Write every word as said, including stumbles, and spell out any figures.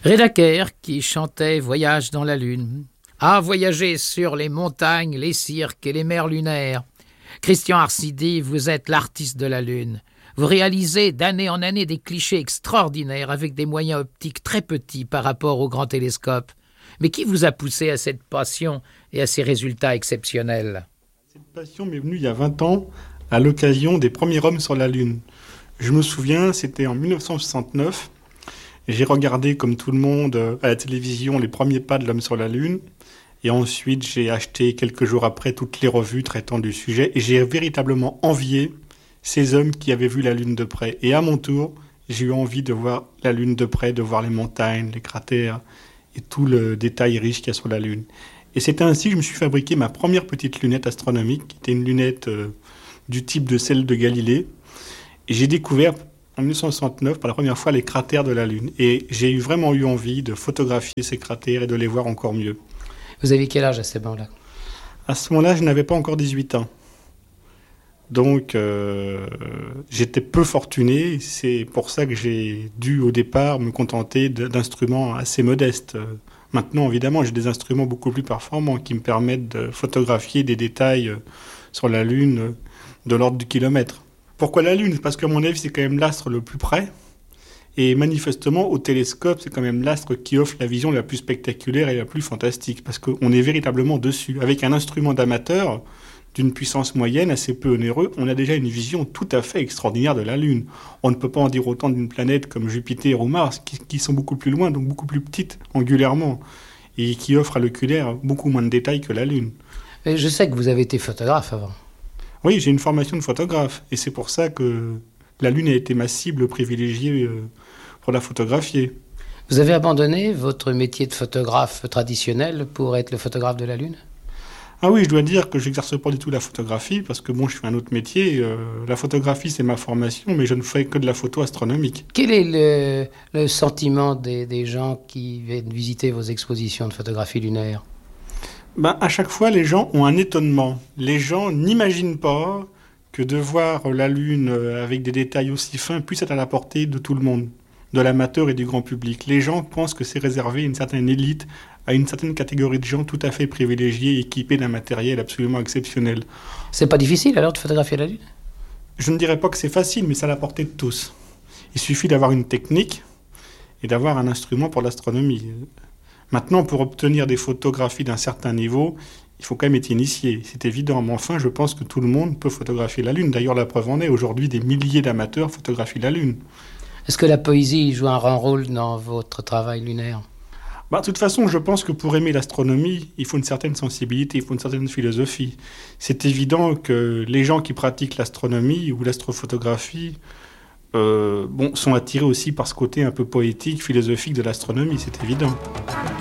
Rhédaker qui chantait « Voyage dans la lune ». Ah, voyager sur les montagnes, les cirques et les mers lunaires. Christian Arcidi, vous êtes l'artiste de la lune. Vous réalisez d'année en année des clichés extraordinaires avec des moyens optiques très petits par rapport aux grands télescopes. Mais qui vous a poussé à cette passion et à ces résultats exceptionnels ? Cette passion m'est venue il y a vingt ans à l'occasion des premiers hommes sur la Lune. Je me souviens, c'était en dix-neuf cent soixante-neuf. J'ai regardé, comme tout le monde, à la télévision, les premiers pas de l'homme sur la Lune. Et ensuite, j'ai acheté quelques jours après toutes les revues traitant du sujet. Et j'ai véritablement envié ces hommes qui avaient vu la Lune de près. Et à mon tour, j'ai eu envie de voir la Lune de près, de voir les montagnes, les cratères et tout le détail riche qu'il y a sur la Lune. Et c'est ainsi que je me suis fabriqué ma première petite lunette astronomique, qui était une lunette euh, du type de celle de Galilée. Et j'ai découvert en dix-neuf cent soixante-neuf pour la première fois les cratères de la Lune. Et j'ai eu vraiment eu envie de photographier ces cratères et de les voir encore mieux. Vous avez quel âge à ce moment-là ? À ce moment-là, je n'avais pas encore dix-huit ans. Donc, euh, j'étais peu fortuné. C'est pour ça que j'ai dû, au départ, me contenter d'instruments assez modestes. Maintenant, évidemment, j'ai des instruments beaucoup plus performants qui me permettent de photographier des détails sur la Lune de l'ordre du kilomètre. Pourquoi la Lune ? Parce qu'à mon avis, c'est quand même l'astre le plus près. Et manifestement, au télescope, c'est quand même l'astre qui offre la vision la plus spectaculaire et la plus fantastique. Parce qu'on est véritablement dessus. Avec un instrument d'amateur d'une puissance moyenne, assez peu onéreux, on a déjà une vision tout à fait extraordinaire de la Lune. On ne peut pas en dire autant d'une planète comme Jupiter ou Mars, qui, qui sont beaucoup plus loin, donc beaucoup plus petites angulairement, et qui offrent à l'oculaire beaucoup moins de détails que la Lune. Mais je sais que vous avez été photographe avant. Oui, j'ai une formation de photographe, et c'est pour ça que la Lune a été ma cible privilégiée pour la photographier. Vous avez abandonné votre métier de photographe traditionnel pour être le photographe de la Lune ? Ah oui, je dois dire que je n'exerce pas du tout la photographie, parce que bon, je fais un autre métier. Euh, la photographie, c'est ma formation, mais je ne fais que de la photo astronomique. Quel est le, le sentiment des, des gens qui viennent visiter vos expositions de photographie lunaire ? Ben, à chaque fois, les gens ont un étonnement. Les gens n'imaginent pas que de voir la Lune avec des détails aussi fins puisse être à la portée de tout le monde, de l'amateur et du grand public. Les gens pensent que c'est réservé à une certaine élite, à une certaine catégorie de gens tout à fait privilégiés, équipés d'un matériel absolument exceptionnel. C'est pas difficile alors de photographier la Lune ? Je ne dirais pas que c'est facile, mais c'est à la portée de tous. Il suffit d'avoir une technique et d'avoir un instrument pour l'astronomie. Maintenant, pour obtenir des photographies d'un certain niveau, il faut quand même être initié. C'est évident, mais enfin, je pense que tout le monde peut photographier la Lune. D'ailleurs, la preuve en est, aujourd'hui, des milliers d'amateurs photographient la Lune. Est-ce que la poésie joue un grand rôle dans votre travail lunaire ? Bah, de toute façon, je pense que pour aimer l'astronomie, il faut une certaine sensibilité, il faut une certaine philosophie. C'est évident que les gens qui pratiquent l'astronomie ou l'astrophotographie euh, bon, sont attirés aussi par ce côté un peu poétique, philosophique de l'astronomie, c'est évident.